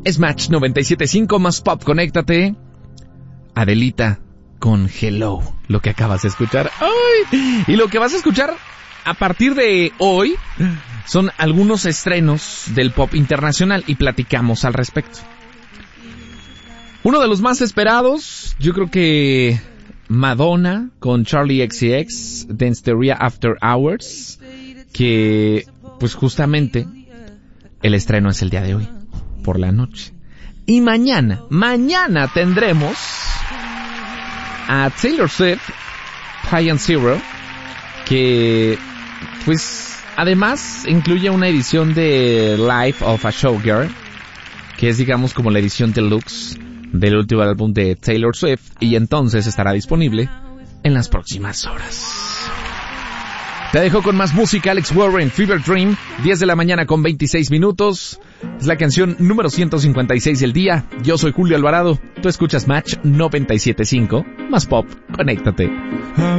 Es Match 97.5 más pop, conéctate. Adelita con Hello, lo que acabas de escuchar. ¡Ay! Y lo que vas a escuchar a partir de hoy son algunos estrenos del pop internacional y platicamos al respecto. Uno de los más esperados, yo creo que Madonna con Charli XCX, Danceteria After Hours, que pues justamente el estreno es el día de hoy, por la noche. Y mañana tendremos a Taylor Swift, High & Zero, que pues además incluye una edición de Life of a Showgirl, que es digamos como la edición deluxe del último álbum de Taylor Swift, y entonces estará disponible en las próximas horas. Te dejo con más música. Alex Warren, Fever Dream, 10 de la mañana con 26 minutos. Es la canción número 156 del día. Yo soy Julio Alvarado. Tú escuchas Match 97.5, más pop. Conéctate.